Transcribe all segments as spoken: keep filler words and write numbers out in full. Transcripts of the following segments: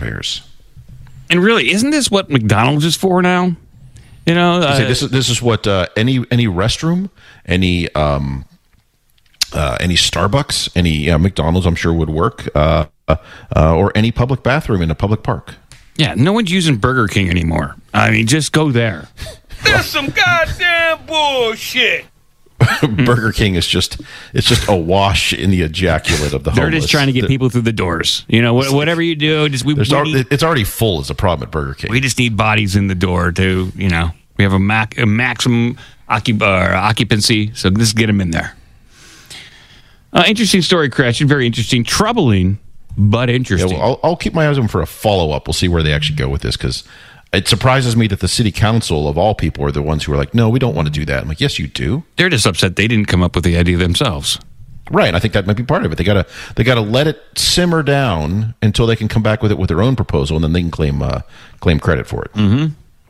taxpayers. And really, isn't this what McDonald's is for now? You know, uh, this is this is what uh, any any restroom, any um, uh, any Starbucks, any uh, McDonald's, I'm sure would work, uh, uh, or any public bathroom in a public park. Yeah, no one's using Burger King anymore. I mean, just go there. That's some goddamn bullshit. Burger King is just it's just a wash in the ejaculate of the They're homeless. just trying to get people through the doors. You know, whatever you do, just we, we al- need, it's already full is a problem at Burger King. We just need bodies in the door to, you know, we have a, mac, a maximum occup- uh, occupancy, so let's get them in there. Uh, interesting story, Christian. Very interesting. Troubling, but interesting. Yeah, well, I'll, I'll keep my eyes open for a follow-up. We'll see where they actually go with this, because it surprises me that the city council, of all people, are the ones who are like, no, we don't want to do that. I'm like, yes, you do. They're just upset they didn't come up with the idea themselves. Right, and I think that might be part of it. They gotta they gotta let it simmer down until they can come back with it with their own proposal, and then they can claim uh, claim credit for it. Mm-hmm.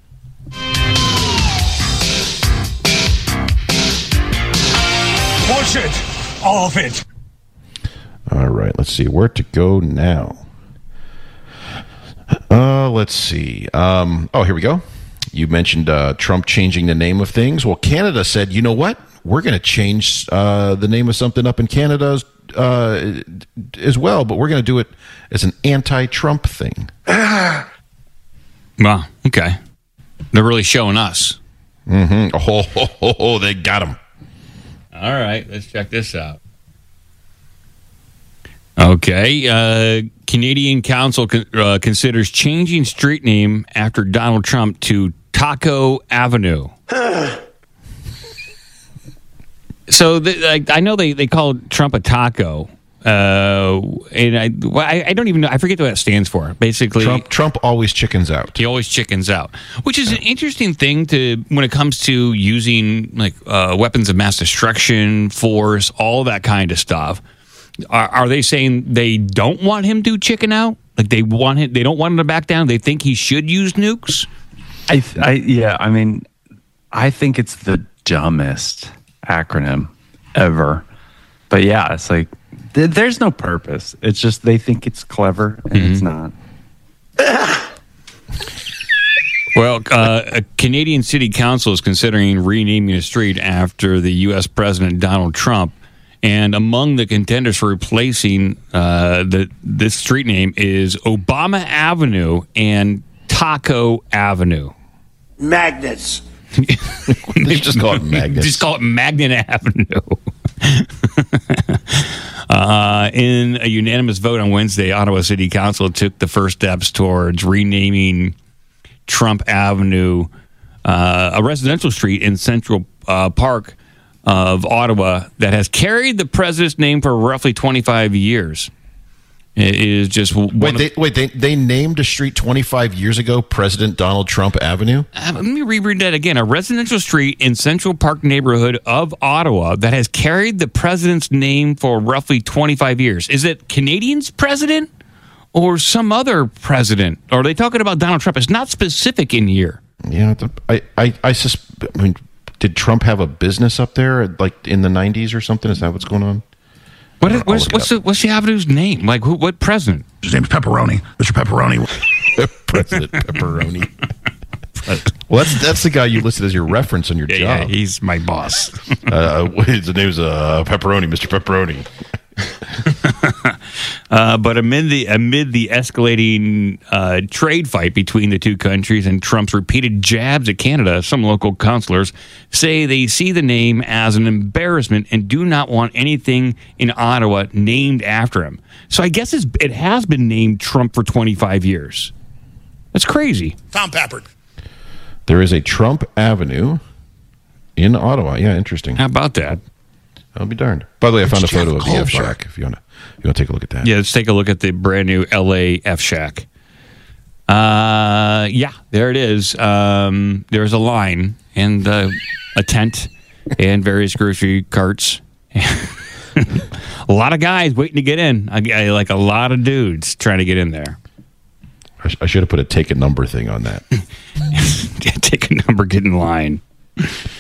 Bullshit. All of it. All right, let's see where to go now. Uh, let's see. Um, oh, here we go. You mentioned uh, Trump changing the name of things. Well, Canada said, you know what? We're going to change uh, the name of something up in Canada uh, as well, but we're going to do it as an anti-Trump thing. Well, okay. They're really showing us. Mm-hmm. Oh, ho, ho, ho, they got him. All right, let's check this out. Okay, uh, Canadian Council con- uh, considers changing street name after Donald Trump to Taco Avenue. So the, I, I know they, they called Trump a taco, uh, and I, well, I I don't even know. I forget what that stands for. Basically, Trump Trump always chickens out. He always chickens out, which is an interesting thing to when it comes to using like uh, weapons of mass destruction, force, all that kind of stuff. Are, are they saying they don't want him to chicken out? Like they want him, they don't want him to back down. They think he should use nukes. I, I yeah. I mean, I think it's the dumbest acronym ever. But yeah, it's like th- there's no purpose. It's just they think it's clever and mm-hmm. it's not. Well, uh, a Canadian City Council is considering renaming a street after the U S President Donald Trump. And among the contenders for replacing uh, the this street name is Obama Avenue and Taco Avenue. Magnets. They just call it Magnets. Just call it Magnet Avenue. uh, in a unanimous vote on Wednesday, Ottawa City Council took the first steps towards renaming Trump Avenue, uh, a residential street in Central uh, Park of Ottawa that has carried the president's name for roughly twenty-five years. It is just one wait. Of, They, wait, they they named a street twenty-five years ago President Donald Trump Avenue. Uh, let me reread that again. A residential street in Central Park neighborhood of Ottawa that has carried the president's name for roughly twenty-five years. Is it Canadian's president or some other president? Or are they talking about Donald Trump? It's not specific in here. Yeah, I I I, sus- I mean. Did Trump have a business up there, like in the nineties or something? Is that what's going on? What is, what's what's the, what's the avenue's name? Like who, what president? His name's Pepperoni, Mister Pepperoni. President Pepperoni. Well, that's that's the guy you listed as your reference on your yeah, job. Yeah, he's my boss. uh, his name's uh, Pepperoni, Mister Pepperoni. uh, but amid the amid the escalating uh, trade fight between the two countries and Trump's repeated jabs at Canada, some local councillors say they see the name as an embarrassment and do not want anything in Ottawa named after him. So I guess it's, it has been named Trump for twenty-five years. That's crazy. Tom Pappard. There is a Trump Avenue in Ottawa. Yeah, interesting. How about that? I'll be darned. By the way, I found a photo of the F Shack. If you want to, you want to take a look at that. Yeah, let's take a look at the brand new L A F Shack. Uh, yeah, there it is. Um, there's a line and uh, a tent and various grocery carts. A lot of guys waiting to get in. I, I like a lot of dudes trying to get in there. I, sh- I should have put a take a number thing on that. Yeah, take a number, get in line.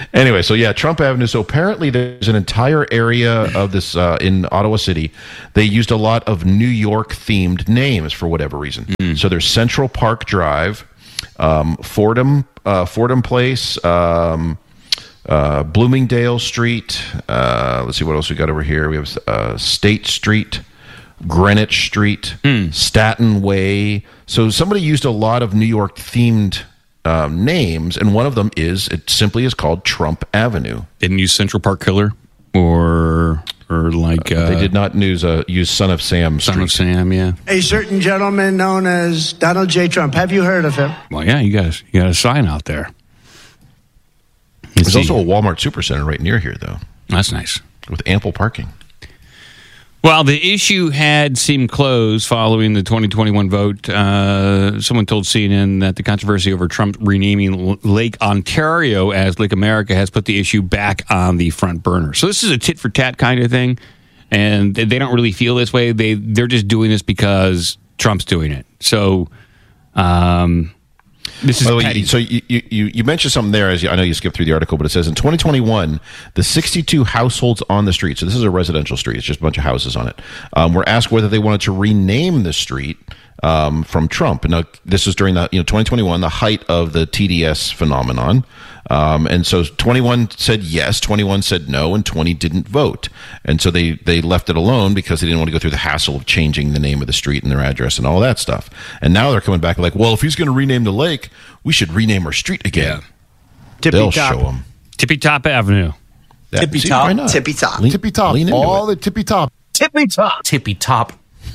Anyway, so yeah, Trump Avenue. So apparently there's an entire area of this uh, in Ottawa City. They used a lot of New York themed names for whatever reason. Mm. So there's Central Park Drive, um, Fordham, uh, Fordham Place, um, uh, Bloomingdale Street. Uh, let's see what else we got over here. We have uh, State Street, Greenwich Street, mm. Staten Way. So somebody used a lot of New York themed Um, names, and one of them is, it simply is called Trump Avenue. Didn't use Central Park Killer or or like uh, they did not use uh, use Son of Sam Street. Son of Sam, yeah. A certain gentleman known as Donald J. Trump. Have you heard of him? Well, yeah, you got you got a sign out there. There's also a Walmart Supercenter right near here, though. That's nice, with ample parking. Well, the issue had seemed closed following the twenty twenty-one vote. Uh, someone told C N N that the controversy over Trump renaming Lake Ontario as Lake America has put the issue back on the front burner. So this is a tit-for-tat kind of thing, and they don't really feel this way. They, they're just doing this because Trump's doing it. So... Um, This is By the way, so you, you, you mentioned something there. As you, I know you skipped through the article, but it says in twenty twenty-one, the sixty-two households on the street, so this is a residential street, it's just a bunch of houses on it, um, were asked whether they wanted to rename the street um, from Trump. And now, this is during the you know twenty twenty-one, the height of the T D S phenomenon. Um, and so twenty-one said yes, twenty-one said no, and twenty didn't vote. And so they, they left it alone because they didn't want to go through the hassle of changing the name of the street and their address and all that stuff. And now they're coming back like, well, if he's going to rename the lake, we should rename our street again. Yeah. They'll top. show them. Tippy Top Avenue. That, Tippy see, top. why not? Tippy top. Lean- Tippy top. lean into All it. the tippy top. Tippy top. Tippy top.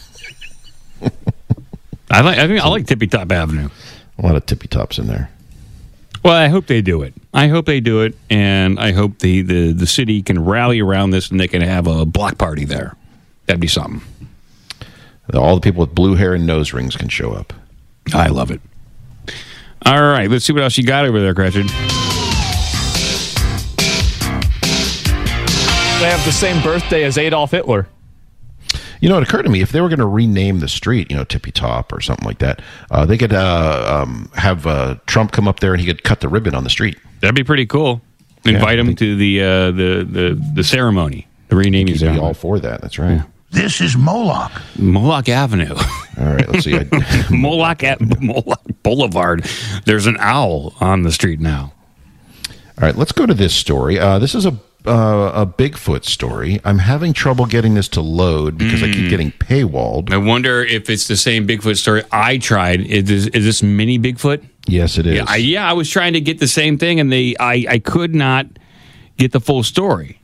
I like. I think I like Tippy Top Avenue. A lot of tippy tops in there. Well, I hope they do it. I hope they do it, and I hope the, the, the city can rally around this and they can have a block party there. That'd be something. All the people with blue hair and nose rings can show up. I love it. All right, let's see what else you got over there, Gretchen. They have the same birthday as Adolf Hitler. You know, it occurred to me, if they were going to rename the street, you know, Tippy Top or something like that, uh, they could uh, um, have uh, Trump come up there and he could cut the ribbon on the street. That'd be pretty cool. Invite Yeah, him to the, uh, the the the ceremony, the renaming He'd be ceremony. all for that. That's right. This is Moloch. Moloch Avenue. All right, let's see. I, Moloch, at Moloch Boulevard. There's an owl on the street now. all right, let's go to this story. Uh, this is a uh, a Bigfoot story. I'm having trouble getting this to load because I keep getting paywalled. I wonder if it's the same Bigfoot story I tried. Is this, is this mini Bigfoot? Yes, it is. Yeah, I, yeah, I was trying to get the same thing, and they I, I could not get the full story.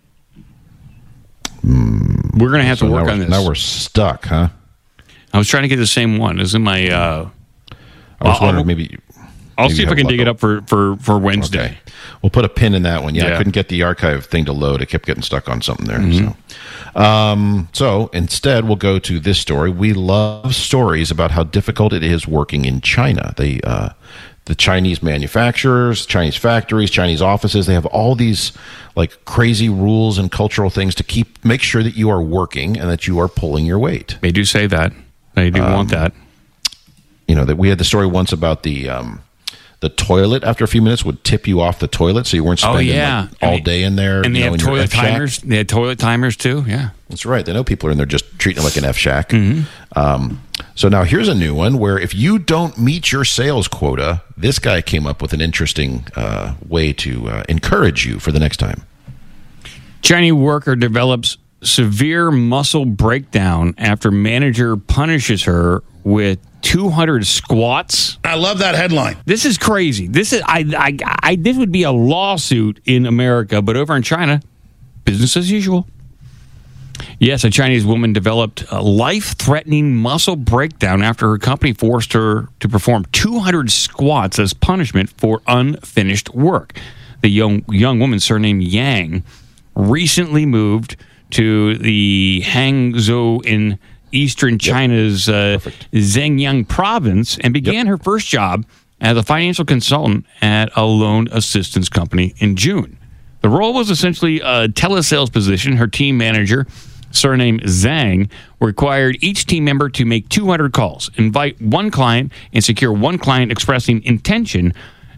Mm, we're going to have so to work now on we're- this. Now we're stuck, huh? I was trying to get the same one. It's in my... Uh, I was I'll- wondering maybe... I'll maybe see if I have can luck dig it up. up for, for, for Wednesday. Okay. We'll put a pin in that one. Yeah, Yeah. I couldn't get the archive thing to load. It kept getting stuck on something there. Mm-hmm. So. Um, so instead, we'll go to this story. We love stories about how difficult it is working in China. They, uh, the Chinese manufacturers, Chinese factories, Chinese offices, they have all these like crazy rules and cultural things to keep make sure that you are working and that you are pulling your weight. They do say that. They do Um, want that. You know, that we had the story once about the um, the toilet after a few minutes would tip you off the toilet, so you weren't Oh, spending yeah. like, all And they- day in there. And they you know, have in your toilet F shack. timers. They had toilet timers, too. Yeah. That's right. They know people are in there just treating it like an F shack. Mm-hmm. Um, so now here's a new one where if you don't meet your sales quota, this guy came up with an interesting uh, way to uh, encourage you for the next time. Chinese worker develops severe muscle breakdown after manager punishes her with two hundred squats. I love that headline. This is crazy. This is I, I I this would be a lawsuit in America, but over in China, business as usual. Yes, a Chinese woman developed a life-threatening muscle breakdown after her company forced her to perform two hundred squats as punishment for unfinished work. The young young woman, surnamed Yang, recently moved to the Hangzhou in eastern China's uh, Zhejiang province and began her first job as a financial consultant at a loan assistance company in June. The role was essentially a telesales position. Her team manager, surnamed Zhang, required each team member to make two hundred calls, invite one client, and secure one client expressing intention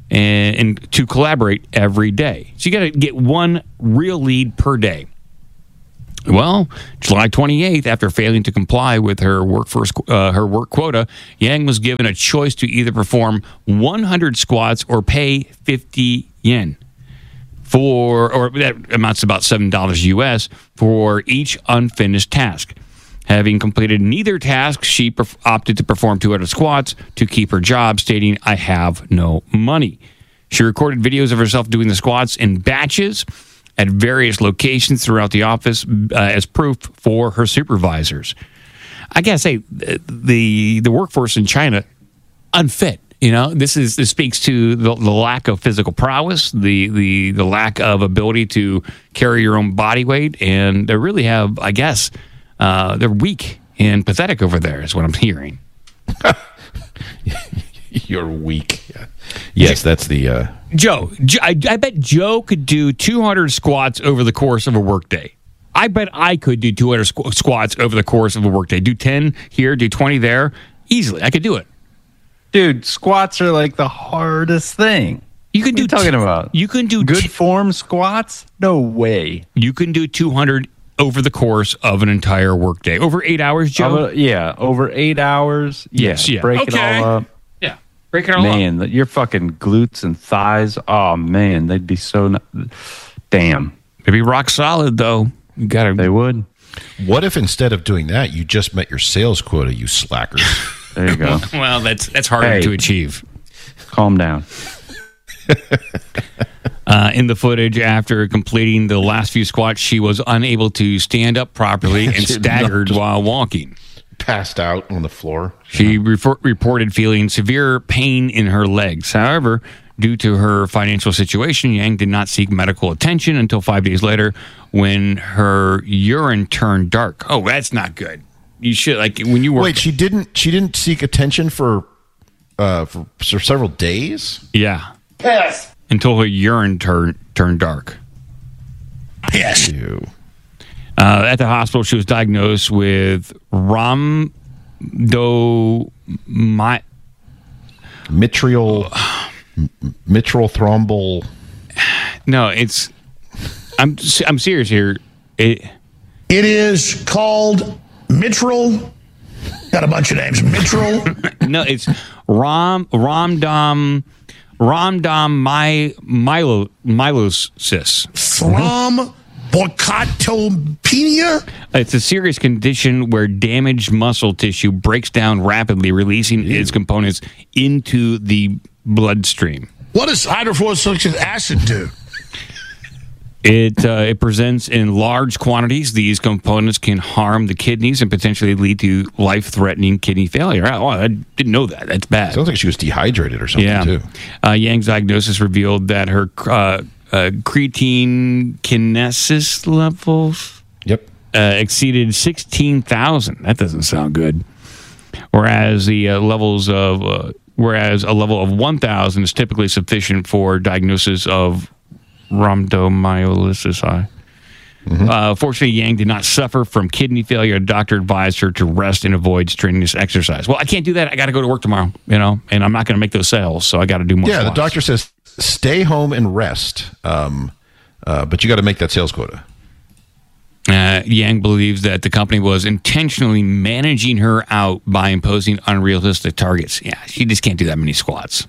and, and to collaborate every day. So you got to get one real lead per day. Well, July twenty-eighth, after failing to comply with her workforce, uh, her work quota, Yang was given a choice to either perform one hundred squats or pay fifty yen for, or that amounts to about seven dollars U S for each unfinished task. Having completed neither task, she perf- opted to perform two hundred squats to keep her job, stating, "I have no money." She recorded videos of herself doing the squats in batches at various locations throughout the office uh, as proof for her supervisors. I gotta say, the the workforce in China, unfit. You know, this is this speaks to the, the lack of physical prowess, the, the the lack of ability to carry your own body weight, and they really have, I guess, uh, they're weak and pathetic over there, is what I'm hearing. You're weak. Yeah. Yes, that's the... Uh... Joe, I, I bet Joe could do two hundred squats over the course of a workday. I bet I could do two hundred squ- squats over the course of a workday. Do ten here, do twenty there. Easily. I could do it. Dude, squats are like the hardest thing. You can what do are you talking t- about? You can do good t- form squats? No way. You can do two hundred over the course of an entire workday. Over eight hours, Joe? Uh, yeah, over eight hours. Yes, yeah. yeah. Break Okay. it all up. Yeah. Break it all man, up. your fucking glutes and thighs. Oh, man, they'd be so... N- Damn. They'd be rock solid, though. You gotta. They would. What if instead of doing that, you just met your sales quota, you slackers? There you go. Well, that's that's harder Hey. to achieve. Calm down. Uh, in the footage, after completing the last few squats, she was unable to stand up properly and staggered while walking. Passed out on the floor. She refor- reported feeling severe pain in her legs. However, due to her financial situation, Yang did not seek medical attention until five days later when her urine turned dark. Oh, that's not good. You should, like, when you work... Wait, she didn't. She didn't seek attention for, uh, for, for several days. Yeah. Piss. Until her urine turned turned dark. Piss. Ew. Uh, at the hospital, she was diagnosed with rhamdomyolysis. Mitral, mitral thrombal. No, it's. I'm I'm serious here. It, It is called mitral. Got a bunch of names. Mitral. no, it's rom rhamdom rhamdom my mylo mylosis. Thrombocytopenia. It's a serious condition where damaged muscle tissue breaks down rapidly, releasing its components into the bloodstream. What does hydrofluoric acid do? It uh, it presents in large quantities. These components can harm the kidneys and potentially lead to life-threatening kidney failure. Oh, I didn't know that. That's bad. Sounds like she was dehydrated or something Yeah. too. Uh, Yang's diagnosis revealed that her uh, uh, creatine kinesis levels Yep. uh, exceeded sixteen thousand. That doesn't sound good. Whereas the uh, levels of uh, whereas a level of one thousand is typically sufficient for diagnosis of rhabdomyolysis. Mm-hmm. Uh, fortunately, Yang did not suffer from kidney failure. A doctor advised her to rest and avoid strenuous exercise. Well, I can't do that. I got to go to work tomorrow, you know, and I'm not going to make those sales, so I got to do more. Yeah, squats. the doctor says stay home and rest, um, uh, but you got to make that sales quota. Uh, Yang believes that the company was intentionally managing her out by imposing unrealistic targets. Yeah, she just can't do that many squats.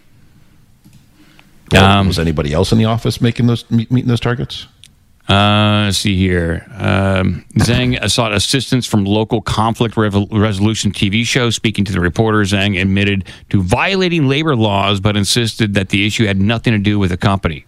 Well, Um, was anybody else in the office making those meet, meeting those targets? Uh, let's see here. Um, Zhang sought assistance from local conflict rev- resolution T V show. Speaking to the reporter, Zhang admitted to violating labor laws, but insisted that the issue had nothing to do with the company.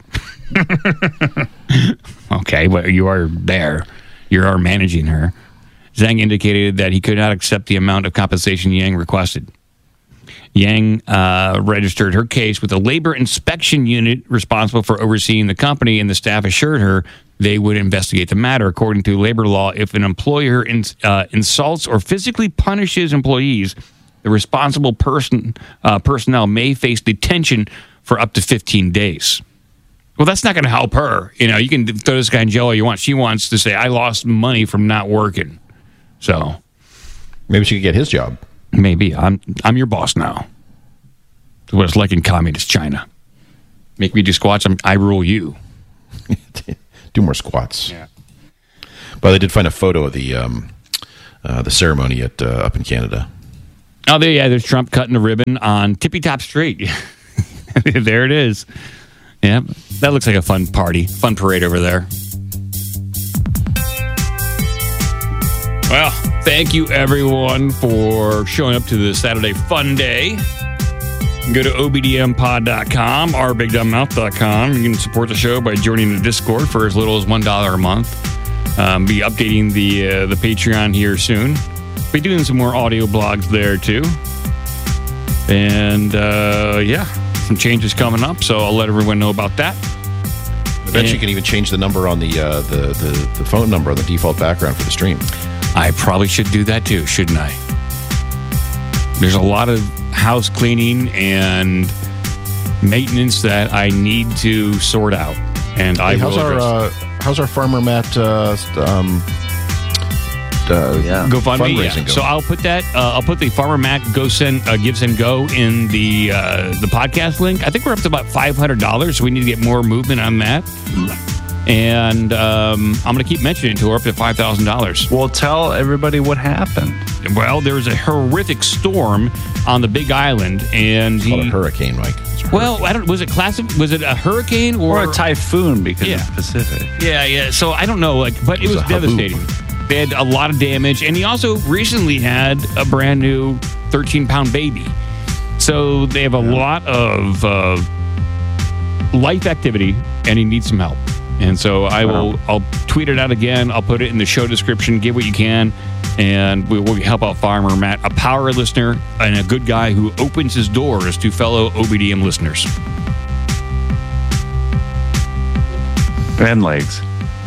Okay, well, you are there. You are managing her. Zhang indicated that he could not accept the amount of compensation Yang requested. Yang uh, registered her case with the labor inspection unit responsible for overseeing the company, and the staff assured her they would investigate the matter. According to labor law, if an employer ins- uh, insults or physically punishes employees, the responsible person uh, personnel may face detention for up to fifteen days. Well, that's not going to help her. You know, you can throw this guy in jail all you want. She wants to say, I lost money from not working. So Maybe she could get his job. maybe I'm I'm your boss now. That's what it's like in communist China. Make me do squats. I'm, I rule you. Do more squats. Yeah. But they did find a photo of the um, uh, the ceremony at uh, up in Canada. Oh, there, yeah. There's Trump cutting the ribbon on Tippy Top Street. There it is. Yeah, that looks like a fun party, fun parade over there. Well, thank you everyone for showing up to the Saturday Fun Day. Go to O B D M pod dot com, r big dumb mouth dot com. You can support the show by joining the Discord for as little as one dollar a month. Um, be updating the uh, the Patreon here soon. Be doing some more audio blogs there too. And uh, yeah, some changes coming up, so I'll let everyone know about that. I bet and you can even change the number on the, uh, the the the phone number on the default background for the stream. I probably should do that too, shouldn't I? There's a lot of house cleaning and maintenance that I need to sort out, and I hey, how's will our uh, how's our farmer Matt uh, um, uh, Yeah. GoFundMe. Yeah. fundraising So going? I'll put that. Uh, I'll put the Farmer Mac Go Send uh, Give Send Go in the uh, the podcast link. I think we're up to about five hundred dollars. So we need to get more movement on that. And um, I'm going to keep mentioning it until we're up to five thousand dollars. Well, tell everybody what happened. Well, there was a horrific storm on the Big Island, and It's called a he, hurricane, Mike. It's well, I don't. Was it classic? Was it a hurricane or, Or a typhoon because Yeah. it's Pacific. Yeah, yeah. So I don't know, like, but it was was, a haboob. devastating. They had a lot of damage, and he also recently had a brand new thirteen pound baby. So they have a lot of uh, life activity, and he needs some help. And so I will, I'll tweet it out again. I'll put it in the show description. Give what you can, and we will help out Farmer Matt, a power listener and a good guy who opens his doors to fellow O B D M listeners. And legs.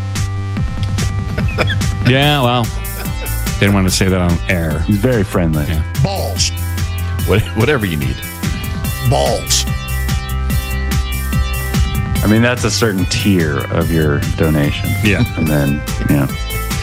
Yeah, well, didn't want to say that on air. He's very friendly. Yeah. Balls. What, whatever you need. Balls. I mean, that's a certain tier of your donation. Yeah. And then, you know.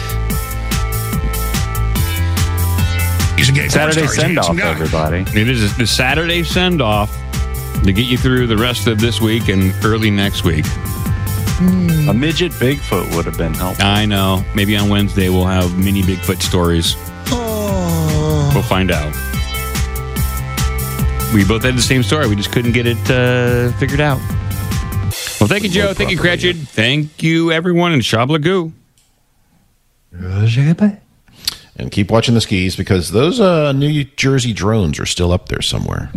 He's a gay porn Saturday star. He's a send off, handsome guy. It everybody. is the Saturday send off to get you through the rest of this week and early next week. A midget Bigfoot would have been helpful. I know. Maybe on Wednesday we'll have mini Bigfoot stories. We'll find out. We both had the same story. We just couldn't get it uh, figured out. Well, thank you, Joe. Thank you, Cratchit. Thank you, everyone, and Shablagoo. And keep watching the skis because those uh, New Jersey drones are still up there somewhere.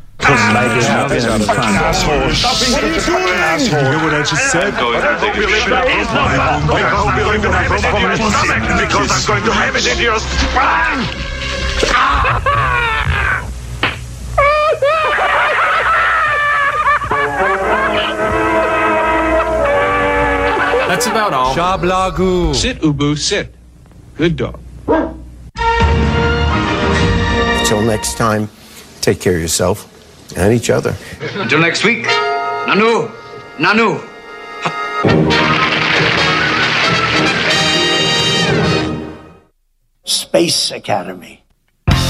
That's about all. Shablagoo. Sit, Ubu, sit. Good dog. Until next time, take care of yourself and each other. Until next week. Nanu. Nanu. Space Academy.